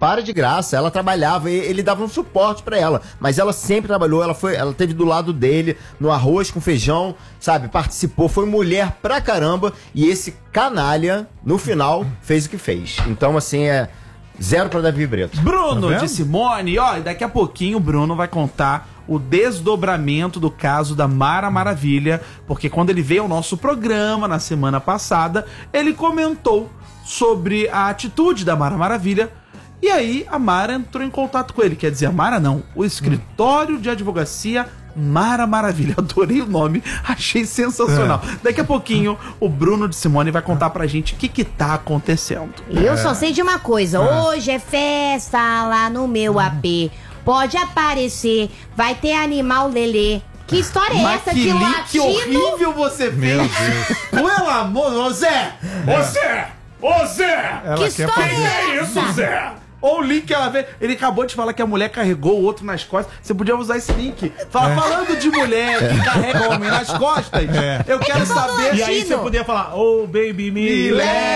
para de graça, ela trabalhava, ele dava um suporte pra ela, mas ela sempre trabalhou, ela teve do lado dele, no arroz com feijão, sabe, participou, foi mulher pra caramba, e esse canalha, no final, fez o que fez. Então, assim, 0 pra Davi Brito. Bruno de Simone, ó, e daqui a pouquinho o Bruno vai contar o desdobramento do caso da Mara Maravilha, porque quando ele veio ao nosso programa na semana passada, ele comentou sobre a atitude da Mara Maravilha. E aí a Mara entrou em contato com ele. Quer dizer, a Mara não, o escritório de advocacia Mara Maravilha. Adorei o nome, achei sensacional. Daqui a pouquinho o Bruno de Simone vai contar pra gente o que tá acontecendo. Eu só sei de uma coisa, hoje é festa lá no meu AP. Pode aparecer, vai ter animal lelê. Que história é essa de latino? Que horrível você fez. Pelo amor, ô Zé! Ô Zé! Que história é isso, essa? Zé? Ou o link que ela vê. Ele acabou de falar que a mulher carregou o outro nas costas. Você podia usar esse link. Falando de mulher que carrega o homem nas costas, eu quero saber. E aí você podia falar, oh baby, me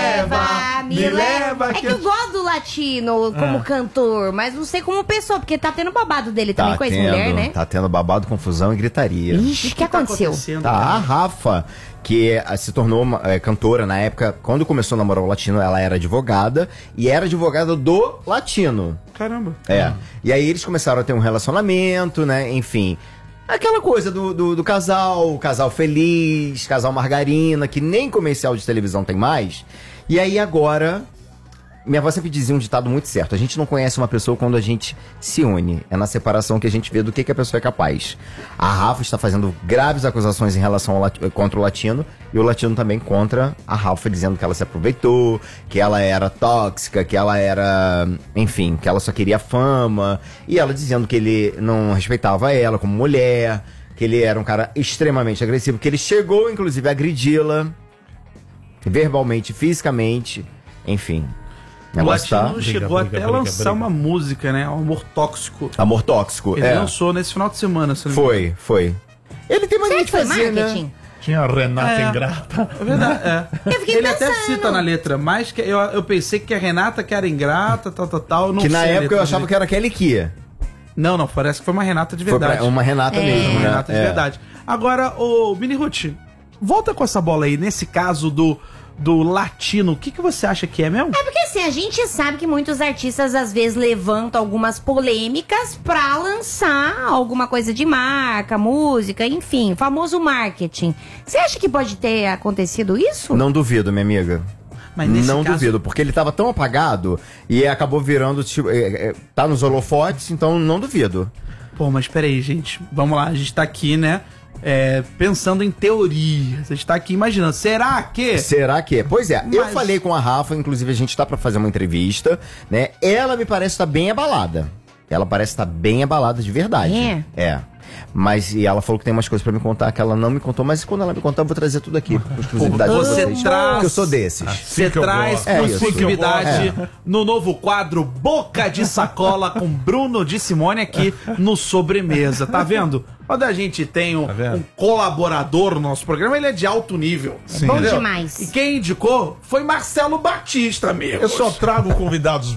leva. Me leva. É que eu gosto do latino como cantor, mas não sei como pessoa, porque tá tendo babado dele também com a ex-mulher, né? Tá tendo babado, confusão e gritaria. Ixi, o que aconteceu? Tá, a Rafa, que se tornou cantora na época, quando começou a namorar o latino, ela era advogada, e era advogada do latino. Caramba. E aí eles começaram a ter um relacionamento, né, enfim. Aquela coisa do casal, casal feliz, casal margarina, que nem comercial de televisão tem mais. E aí agora... Minha avó sempre dizia um ditado muito certo. A gente não conhece uma pessoa quando a gente se une. É na separação que a gente vê do que a pessoa é capaz. A Rafa está fazendo graves acusações em relação contra o latino. E o latino também contra a Rafa, dizendo que ela se aproveitou, que ela era tóxica, que ela era... Enfim, que ela só queria fama. E ela dizendo que ele não respeitava ela como mulher, que ele era um cara extremamente agressivo, que ele chegou, inclusive, a agredi-la verbalmente, fisicamente, enfim... O latino chegou até a lançar uma música, né? Amor Tóxico. Amor Tóxico, Ele lançou nesse final de semana. Foi. Ele tem mania de fazer, né? Tinha a Renata Ingrata. É verdade, Eu fiquei Ele pensando. até cita na letra, mas que eu pensei que a Renata que era ingrata, tal. Não Que na sei a época letra eu achava dele. que era Kelly Kia. Não, parece que foi uma Renata de verdade. Foi uma Renata mesmo, Uma né? Renata de verdade. Agora, ô Mini Ruth, volta com essa bola aí, nesse caso do latino, o que você acha que é mesmo? É porque assim, a gente sabe que muitos artistas às vezes levantam algumas polêmicas pra lançar alguma coisa de marca, música, enfim, famoso marketing. Você acha que pode ter acontecido isso? Não duvido, minha amiga. Mas nesse não caso... duvido, porque ele tava tão apagado e acabou virando, tipo, tá nos holofotes, então não duvido. Pô, mas peraí, gente, vamos lá, a gente tá aqui, né, pensando em teorias, a gente tá aqui imaginando, será que? Pois é, eu falei com a Rafa, inclusive a gente tá pra fazer uma entrevista, né, ela me parece estar bem abalada. Ela parece estar bem abalada de verdade. Mas e ela falou que tem umas coisas pra me contar que ela não me contou, mas quando ela me contar eu vou trazer tudo aqui com exclusividade pra vocês, porque eu sou desses. Você traz exclusividade no novo quadro Boca de Sacola com Bruno de Simone aqui no Sobremesa, tá vendo? Quando a gente tem um colaborador no nosso programa, ele é de alto nível. Sim. Bom demais. E quem indicou foi Marcelo Batista mesmo. Eu só trago convidados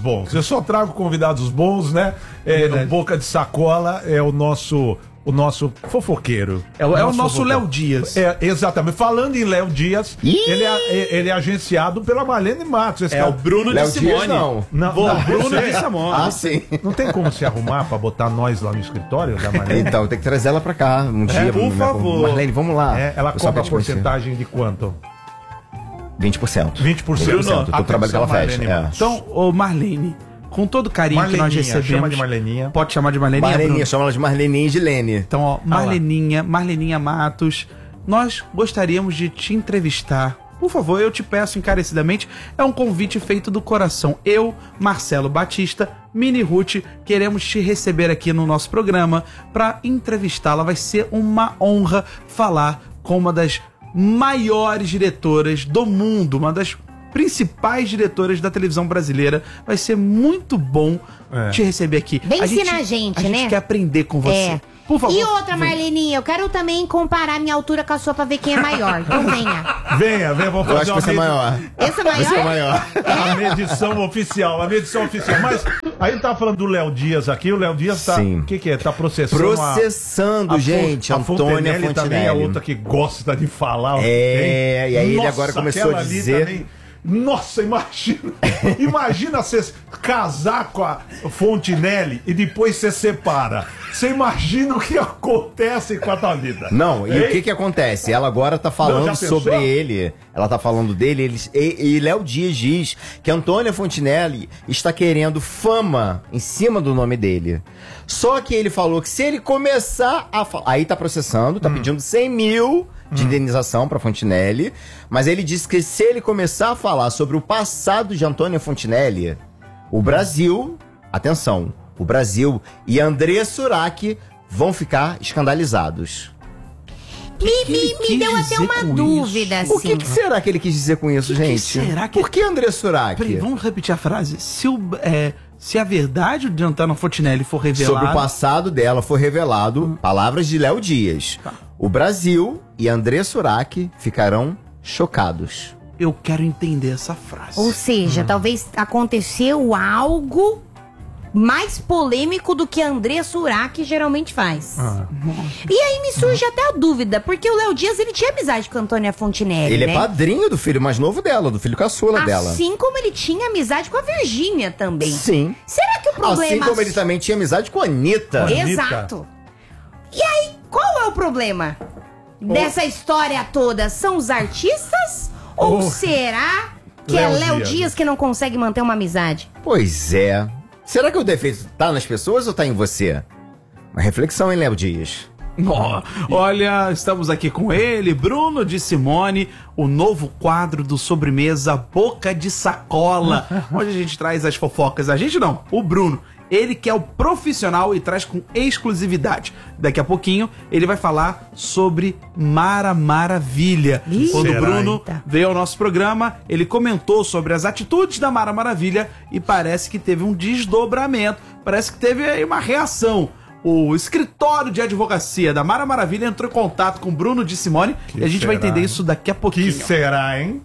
bons. Né? No Boca de Sacola é o nosso fofoqueiro. É o nosso Léo Dias. Exatamente. Falando em Léo Dias, ele é agenciado pela Marlene Matos. O Bruno de Simone. Não. Bruno de Simone. Ah, sim. Não tem como se arrumar pra botar nós lá no escritório da Marlene? Então, tem que trazer ela pra cá um dia. Por favor. Marlene, vamos lá. Ela cobra a porcentagem de quanto? 20%. 20%. Do trabalho que ela fecha. Então, ô Marlene, com todo o carinho que nós recebemos... Chama de Marleninha. Pode chamar de Marleninha, Marleninha, chama ela de Marleninha e de Lene. Então, ó, Marleninha Matos, nós gostaríamos de te entrevistar. Por favor, eu te peço encarecidamente, é um convite feito do coração. Eu, Marcelo Batista, Mini Ruth, queremos te receber aqui no nosso programa para entrevistá-la. Vai ser uma honra falar com uma das maiores diretoras do mundo, uma das principais diretoras da televisão brasileira. Vai ser muito bom te receber aqui. Vem ensinar a gente, né? A gente quer aprender com você. Por favor. E outra, Marleninha, eu quero também comparar minha altura com a sua pra ver quem é maior. Então venha. Venha, vamos fazer eu acho que você é maior. Esse é maior? Você é maior. A medição oficial. Mas Aí ele tava falando do Léo Dias aqui, o Léo Dias tá... Sim. O que é? Tá processando Processando, gente, Antônia Fontinelli. Também é outra que gosta de falar. É, e aí ele agora começou a dizer... Também, nossa, imagina você casar com a Fontinelli e depois você separa. Você imagina o que acontece com a tua vida? Não, e o que acontece? Ela agora tá falando sobre ele, ela tá falando dele, e Léo Dias diz que Antônia Fontinelli está querendo fama em cima do nome dele. Só que ele falou que se ele começar a falar... Aí tá processando, tá pedindo 100 mil... de indenização para Fontinelli, mas ele disse que se ele começar a falar sobre o passado de Antônia Fontinelli, o Brasil, atenção, o Brasil e André Surak vão ficar escandalizados. Me deu até uma dúvida, assim. O que será que ele quis dizer com isso, gente? será que... Por que André Surak? Peraí, vamos repetir a frase. Se a verdade de Antônia Fontinelli for revelada... Sobre o passado dela foi revelado, palavras de Léo Dias. Tá. O Brasil e André Surak ficarão chocados. Eu quero entender essa frase. Ou seja, talvez aconteceu algo mais polêmico do que André Surak geralmente faz. E aí me surge até a dúvida, porque o Léo Dias, ele tinha amizade com a Antônia Fontinelli, Ele né? é padrinho do filho mais novo dela, do filho caçula dela. Assim como ele tinha amizade com a Virgínia também. Sim. Será que o problema... Assim como ele também tinha amizade com a Anitta. Exato. E aí, qual é o problema dessa história toda? São os artistas? Ou será que é Léo Dias que não consegue manter uma amizade? Pois é. Será que o defeito tá nas pessoas ou tá em você? Uma reflexão, hein, Léo Dias? Olha, estamos aqui com ele, Bruno de Simone, o novo quadro do Sobremesa Boca de Sacola, onde a gente traz as fofocas. A gente não, o Bruno. Ele que é o profissional e traz com exclusividade. Daqui a pouquinho ele vai falar sobre Mara Maravilha. Quando o Bruno veio ao nosso programa, ele comentou sobre as atitudes da Mara Maravilha e parece que teve um desdobramento, parece que teve aí uma reação. O escritório de advocacia da Mara Maravilha entrou em contato com o Bruno de Simone e a gente vai entender isso daqui a pouquinho. Que será, hein?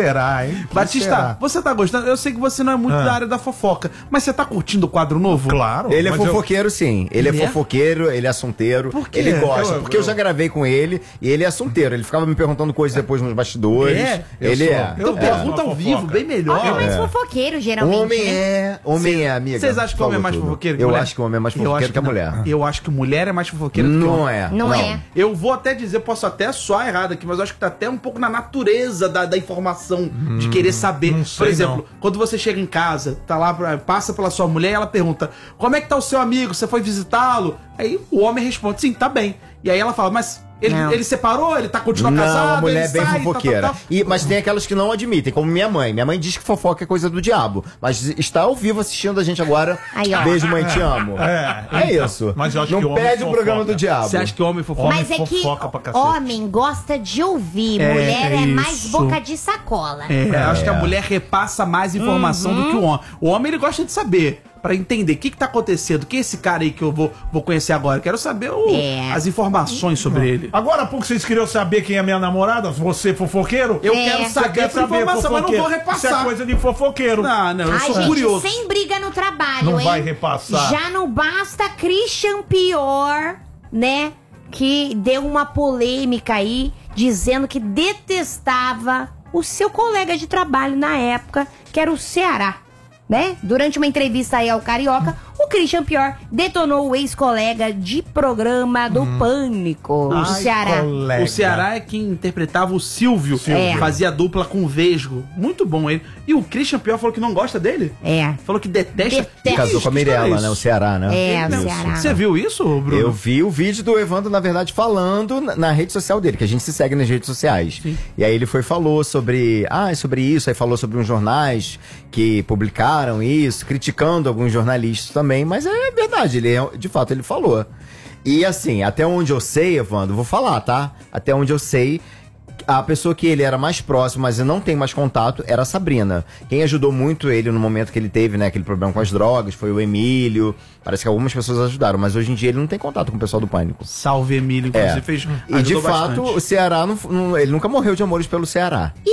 Batista, você tá gostando? Eu sei que você não é muito da área da fofoca, mas você tá curtindo o quadro novo? Claro. Ele é fofoqueiro, sim. Ele é fofoqueiro, ele é assunteiro. Por quê? Ele gosta. Porque eu já gravei com ele e ele é assunteiro. Ele ficava me perguntando coisas depois nos bastidores. Então pergunta ao vivo, bem melhor. Homem é mais fofoqueiro, geralmente. Homem é, amiga. Vocês acham que o homem é mais fofoqueiro que Eu mulher? acho que o homem é mais fofoqueiro que a mulher. Eu acho que mulher é mais fofoqueira do que homem. Não é. Eu vou até dizer, posso até soar errado aqui, mas eu acho que tá até um pouco na natureza da informação, de querer saber. Por exemplo, quando você chega em casa, tá lá, passa pela sua mulher e ela pergunta: como é que tá o seu amigo? Você foi visitá-lo? Aí o homem responde: sim, tá bem. E aí ela fala: mas ele separou? Ele continua casado? Não, a mulher é bem sai, fofoqueira. Mas tem aquelas que não admitem, como minha mãe. Minha mãe diz que fofoca é coisa do diabo. Mas está ao vivo assistindo a gente agora. Aí, ó. Beijo, mãe, te amo. É isso. Mas eu acho que o não homem perde o fofoca. programa do diabo. Você acha que o homem fofoca? Mas é que fofoca pra cacete. homem gosta de ouvir, mulher é mais isso. boca de sacola. Acho que a mulher repassa mais informação do que o homem. O homem, ele gosta de saber, pra entender o que tá acontecendo. Quem é esse cara aí que eu vou conhecer agora? Eu quero saber as informações sobre ele. Agora há pouco vocês queriam saber quem é minha namorada? Você fofoqueiro? Eu quero saber essa informação, mas não vou Isso é repassar. coisa de fofoqueiro. Não, eu Ai, sou gente, curioso. sem briga no trabalho, Não hein? vai repassar. Já não basta Christian Pior, né? Que deu uma polêmica aí, dizendo que detestava o seu colega de trabalho na época, que era o Ceará, né? Durante uma entrevista aí ao Carioca, o Christian Pior detonou o ex-colega de programa do Pânico, o Ceará. O Ceará é quem interpretava o Silvio. Fazia dupla com o Vesgo. Muito bom ele. E o Christian Pior falou que não gosta dele? Falou que detesta. Casou com a Mirella, né? O Ceará, né? O Isso. Ceará. Você viu isso, Bruno? Eu vi o vídeo do Evandro, na verdade, falando na rede social dele, que a gente se segue nas redes sociais. Sim. E aí ele falou sobre isso, aí falou sobre uns jornais que publicaram isso, criticando alguns jornalistas também, mas é verdade, de fato ele falou. E assim, até onde eu sei, Evandro, vou falar, tá? Até onde eu sei, a pessoa que ele era mais próximo, mas não tem mais contato, era a Sabrina. Quem ajudou muito ele no momento que ele teve, né, aquele problema com as drogas, foi o Emílio. Parece que algumas pessoas ajudaram, mas hoje em dia ele não tem contato com o pessoal do Pânico. Salve, Emílio, inclusive fez. E de fato, bastante. o Ceará, ele nunca morreu de amores pelo Ceará. E tem muito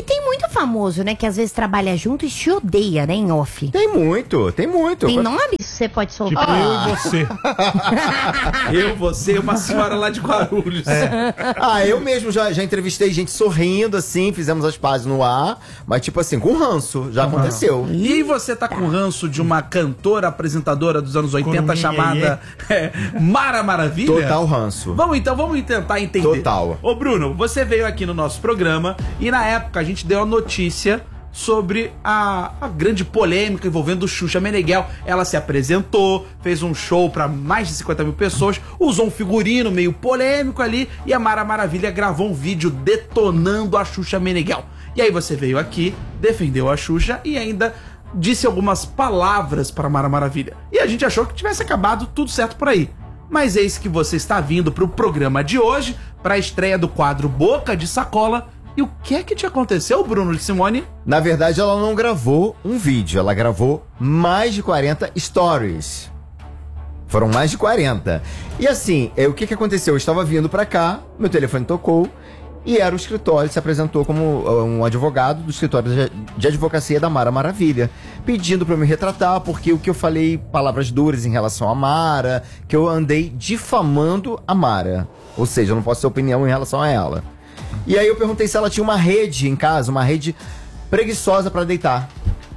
muito famoso, né? Que às vezes trabalha junto e se odeia, né? Em off. Tem muito, tem muito. Tem nome que você pode Tipo soltar? eu e você. Eu, você e uma senhora lá de Guarulhos. Eu mesmo já entrevistei gente sorrindo, assim, fizemos as pazes no ar, mas tipo assim, com ranço, já aconteceu. E aí você tá com ranço de uma cantora apresentadora dos anos 80 Coruminha, chamada Mara Maravilha? Total ranço. Vamos tentar entender. Total. Ô Bruno, você veio aqui no nosso programa e na época a gente deu a notícia sobre a grande polêmica envolvendo o Xuxa Meneghel. Ela se apresentou, fez um show pra mais de 50 mil pessoas, usou um figurino meio polêmico ali e a Mara Maravilha gravou um vídeo detonando a Xuxa Meneghel. E aí você veio aqui, defendeu a Xuxa e ainda disse algumas palavras para Mara Maravilha. E a gente achou que tivesse acabado tudo certo por aí. Mas eis que você está vindo pro programa de hoje, pra estreia do quadro Boca de Sacola. E o que é que te aconteceu, Bruno de Simone? Na verdade, ela não gravou um vídeo, ela gravou mais de 40 stories. Foram mais de 40. E assim, o que aconteceu? Eu estava vindo pra cá, meu telefone tocou, e era o escritório, se apresentou como um advogado do escritório de advocacia da Mara Maravilha, pedindo pra eu me retratar, porque o que eu falei, palavras duras em relação a Mara, que eu andei difamando a Mara. Ou seja, eu não posso ter opinião em relação a ela. E aí eu perguntei se ela tinha uma rede em casa, uma rede preguiçosa pra deitar.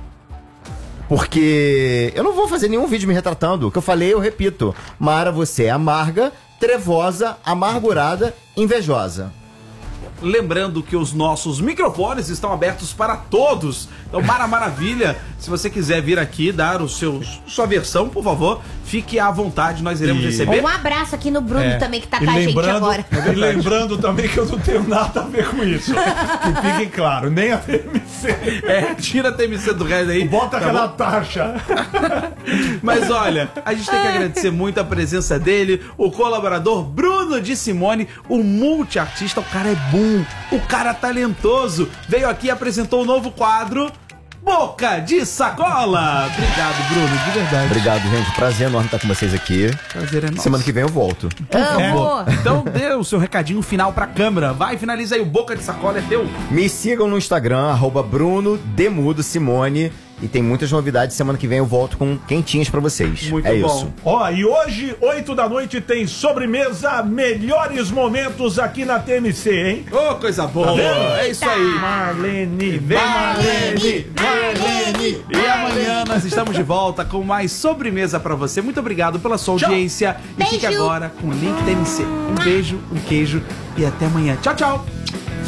Porque eu não vou fazer nenhum vídeo me retratando. O que eu falei, eu repito. Mara, você é amarga, trevosa, amargurada, invejosa. Lembrando que os nossos microfones estão abertos para todos. Então, Mara Maravilha, se você quiser vir aqui dar sua versão, por favor, fique à vontade, nós iremos receber. Um abraço aqui no Bruno também, que tá com a gente agora. E lembrando também que eu não tenho nada a ver com isso. Que fique claro, nem a TMC. Tira a TMC do resto aí. Bota tá aquela bom? taxa. Mas olha, a gente tem que agradecer muito a presença dele, o colaborador Bruno de Simone, o multiartista. O cara é bom, o cara é talentoso. Veio aqui e apresentou um novo quadro, Boca de Sacola. Obrigado, Bruno, de verdade. Obrigado, gente. Prazer enorme estar com vocês aqui. Prazer é nosso. Semana que vem eu volto. Amo! Então dê o seu recadinho final pra câmera. Vai, finaliza aí, o Boca de Sacola é teu. Me sigam no Instagram, @BrunoDemudoSimone. E tem muitas novidades. Semana que vem eu volto com quentinhas pra vocês. Muito é bom. isso. Ó, e hoje, 8 da noite, tem sobremesa, melhores momentos aqui na TMC, hein? Ô, coisa boa. É isso aí. Marlene, vem Marlene, Marlene. E amanhã nós estamos de volta com mais sobremesa pra você. Muito obrigado pela sua audiência. E fique Beijo. agora com o link TMC. Um beijo, um queijo e até amanhã. Tchau, tchau.